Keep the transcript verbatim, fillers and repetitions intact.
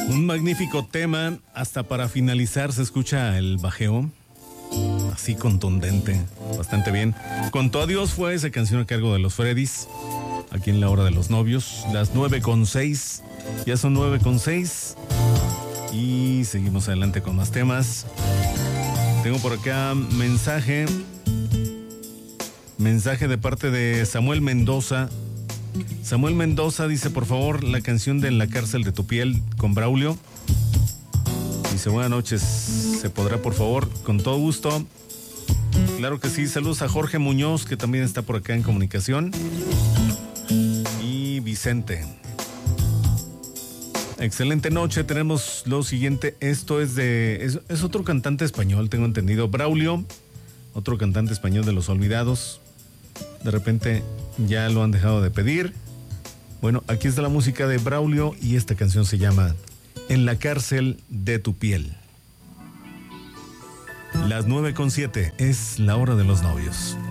Un magnífico tema. Hasta para finalizar se escucha el bajeo. Así contundente. Bastante bien. Con tu adiós fue esa canción a cargo de los Freddys. Aquí en la hora de los novios. Las nueve con seis. Ya son nueve con seis. Y seguimos adelante con más temas. Tengo por acá mensaje. Mensaje de parte de Samuel Mendoza. Samuel Mendoza dice, por favor, la canción de En la cárcel de tu piel con Braulio. Dice, buenas noches, ¿se podrá, por favor? Con todo gusto. Claro que sí. Saludos a Jorge Muñoz, que también está por acá en comunicación. Y Vicente. Excelente noche. Tenemos lo siguiente. Esto es de... Es, es otro cantante español, tengo entendido. Braulio, otro cantante español de Los Olvidados. De repente ya lo han dejado de pedir. Bueno, aquí está la música de Braulio y esta canción se llama En la cárcel de tu piel. Las nueve con siete es la hora de los novios.